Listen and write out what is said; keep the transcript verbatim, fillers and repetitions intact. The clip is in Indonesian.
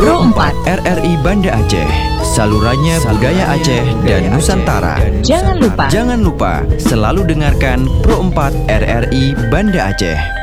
Pro empat R R I Banda Aceh, salurannya budaya Aceh dan Nusantara. Jangan lupa Jangan lupa selalu dengarkan Pro empat R R I Banda Aceh.